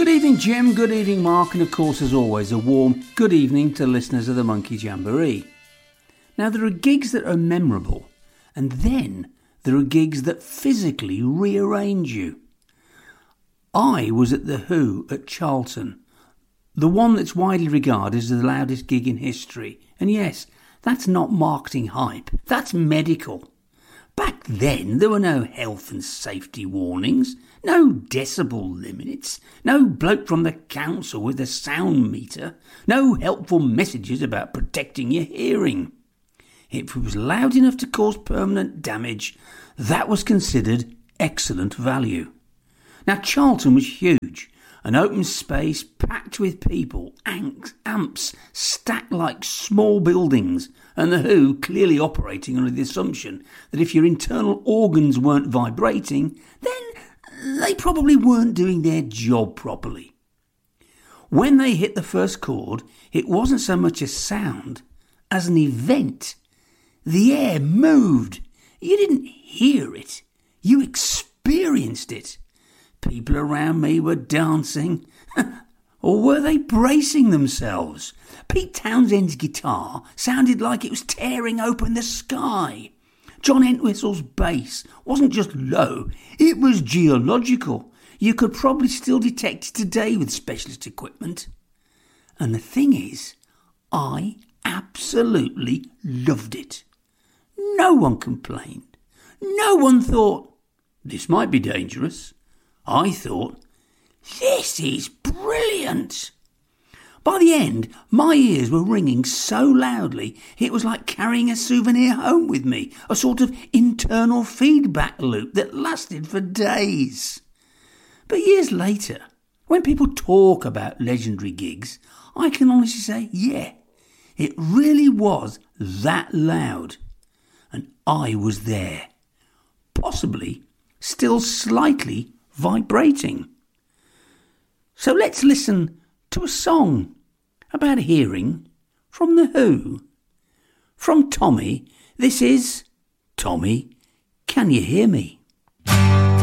evening, Jim. Good evening, Mark. And of course, as always, a warm good evening to listeners of the Monkey Jamboree. Now, there are gigs that are memorable, and then there are gigs that physically rearrange you. I was at The Who at Charlton, the one that's widely regarded as the loudest gig in history. And yes, that's not marketing hype, that's medical. Back then, there were no health and safety warnings, no decibel limits, no bloke from the council with a sound meter, no helpful messages about protecting your hearing. If it was loud enough to cause permanent damage, that was considered excellent value. Now, Charlton was huge, an open space packed with people, amps stacked like small buildings, and The Who clearly operating under the assumption that if your internal organs weren't vibrating, then they probably weren't doing their job properly. When they hit the first chord, it wasn't so much a sound as an event. The air moved. You didn't hear it. You experienced it. People around me were dancing. Or were they bracing themselves? Pete Townshend's guitar sounded like it was tearing open the sky. John Entwistle's bass wasn't just low, it was geological. You could probably still detect it today with specialist equipment. And the thing is, I absolutely loved it. No one complained. No one thought, this might be dangerous. I thought, this is brilliant. By the end, my ears were ringing so loudly it was like carrying a souvenir home with me, a sort of internal feedback loop that lasted for days. But years later, when people talk about legendary gigs, I can honestly say, yeah, it really was that loud. And I was there, possibly still slightly vibrating. So let's listen to a song about hearing from The Who. From Tommy, this is Tommy, Can You Hear Me?